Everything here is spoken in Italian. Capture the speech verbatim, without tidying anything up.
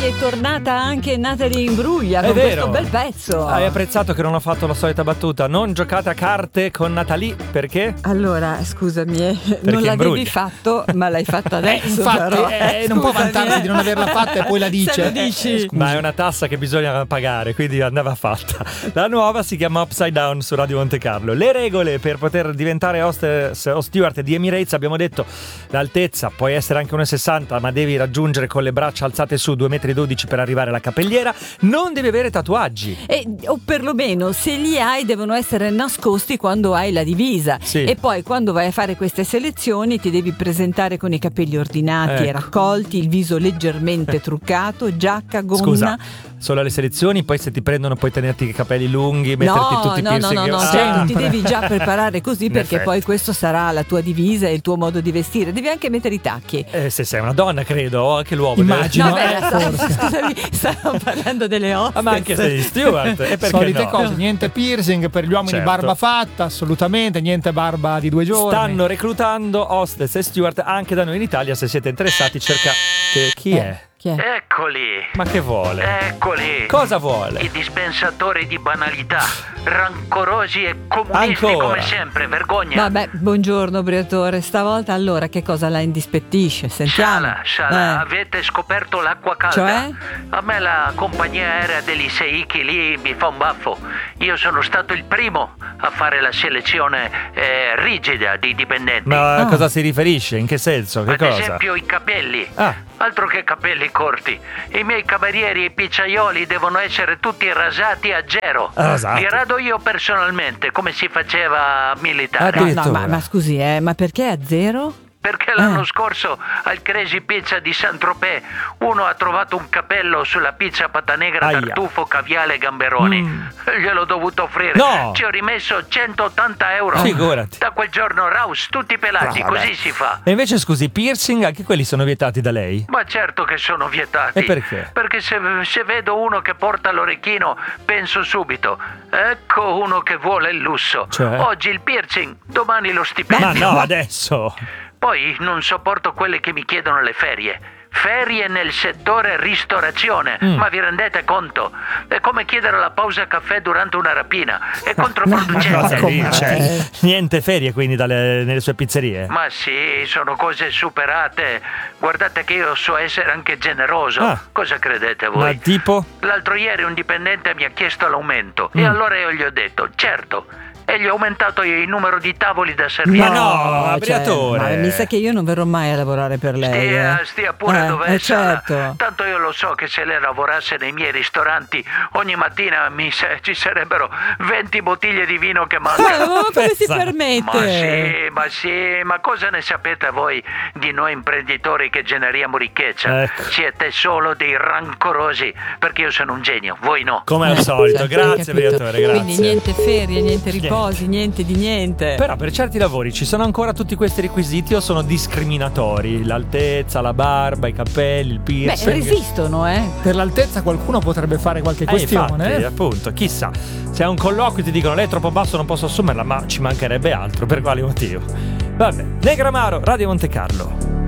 è tornata anche Natalie Imbruglia È con vero. questo bel pezzo. Hai apprezzato che non ho fatto la solita battuta? Non giocate a carte con Natalie, perché? Allora, scusami, eh, non l'avevi imbruglia. fatto, ma l'hai fatta adesso. Eh, infatti, però. eh, non può Scusami, vantarsi eh. di non averla fatta e poi la dice. Se lo dici. Eh, scusi. Ma è una tassa che bisogna pagare, quindi andava fatta. La nuova si chiama Upside Down su Radio Monte Carlo. Le regole per poter diventare hostess o steward di Emirates, abbiamo detto l'altezza, puoi essere anche uno e sessanta, ma devi raggiungere con le braccia alzate su due virgola dodici metri per arrivare alla capelliera. Non devi avere tatuaggi. E, o perlomeno se li hai devono essere nascosti quando hai la divisa. Sì. E poi quando vai a fare queste selezioni ti devi presentare con i capelli ordinati e Ecco. raccolti, il viso leggermente truccato, giacca, gonna. Scusa, solo alle selezioni, poi se ti prendono puoi tenerti i capelli lunghi, metterti No, tutti i no, no, piercing. no, no, Ah, certo, ti sempre. devi già preparare così In perché effetti. poi questo sarà la tua divisa e il tuo modo di vestire. Devi anche mettere i tacchi. eh, se sei una donna, credo, o anche l'uomo. Immagino. No, beh, eh, sta- forse. scusami, stavo parlando delle hostess. Ah, ma anche se sei steward. E perché Solite no? cose, niente piercing per gli uomini, Certo. barba fatta, assolutamente, niente barba di due giorni. Stanno reclutando hostess e steward anche da noi in Italia. Se siete interessati, cercate. Chi è? Chi è? Eccoli, Ma che vuole? eccoli. Cosa vuole? I dispensatori di banalità, rancorosi e comunisti Ancora? come sempre, vergogna. Vabbè, buongiorno Briatore. Stavolta allora che cosa la indispettisce? Sentiamo. Sciala, sciala, Eh. avete scoperto l'acqua calda. Cioè? A me la compagnia aerea degli Seiki lì mi fa un baffo. Io sono stato il primo a fare la selezione eh, rigida di dipendenti. Ma Ah. a cosa si riferisce? In che senso? Che Ad cosa? esempio i capelli. Ah. Altro che capelli corti. I miei camerieri e i pizzaioli devono essere tutti rasati a zero. Rasati? Li rado io personalmente, come si faceva a militare. No, Addirittura. no, ma, ma scusi, eh, ma perché a zero? Perché l'anno Eh. scorso al Crazy Pizza di Saint-Tropez uno ha trovato un capello sulla pizza patanegra, Aia. tartufo, caviale e gamberoni. Mm. Gliel'ho dovuto offrire. No. Ci ho rimesso centottanta euro. Figurati. Da quel giorno Raus, tutti pelati, Ah, vabbè. così si fa. E invece, scusi, piercing, anche quelli sono vietati da lei? Ma certo che sono vietati. E perché? Perché se, se vedo uno che porta l'orecchino, penso subito, ecco uno che vuole il lusso. Cioè? Oggi il piercing, domani lo stipendio. Ma no, adesso! Poi non sopporto quelle che mi chiedono le ferie. Ferie nel settore ristorazione, Mm. ma vi rendete conto? È come chiedere la pausa caffè durante una rapina, è controproducente. Cosa come? dice? Niente ferie quindi dalle, nelle sue pizzerie? Ma sì, sono cose superate. Guardate che io so essere anche generoso. Ah. Cosa credete Ma voi? tipo? L'altro ieri un dipendente mi ha chiesto l'aumento e Mm. allora io gli ho detto, certo, e gli ho aumentato il numero di tavoli da servire. Ma no, cioè, Briatore. ma mi sa che io non verrò mai a lavorare per lei. Stia, eh. stia pure Eh, dove eh, è Sara. certo. Tanto io lo so che se lei lavorasse nei miei ristoranti ogni mattina mi sa- ci sarebbero venti bottiglie di vino che Ma, mancano. ma come si Pensa. permette? Ma sì, ma sì, ma cosa ne sapete voi di noi imprenditori che generiamo ricchezza? Ecco. Siete solo dei rancorosi, perché io sono un genio, voi no. Come al Eh, solito, certo, grazie hai capito. Briatore, grazie. Quindi niente ferie, niente riposi, niente di niente. Però per certi lavori ci sono ancora tutti questi requisiti o sono discriminatori? L'altezza, la barba, i capelli, il Beh, piercing? resistono, eh. Per l'altezza qualcuno potrebbe fare qualche Eh, questione. infatti, eh? appunto, chissà. Se a un colloquio ti dicono lei è troppo basso non posso assumerla, ma ci mancherebbe altro, per quale motivo? Vabbè, Negramaro, Radio Monte Carlo.